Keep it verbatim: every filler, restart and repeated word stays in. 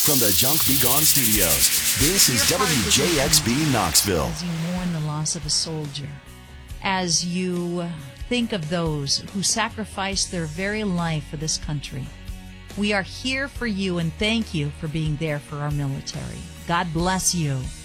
From the Junk Be Gone studios, this is Your heart W is J X B open Knoxville. As you mourn the loss of a soldier, as you think of those who sacrificed their very life for this country, we are here for you and thank you for being there for our military. God bless you.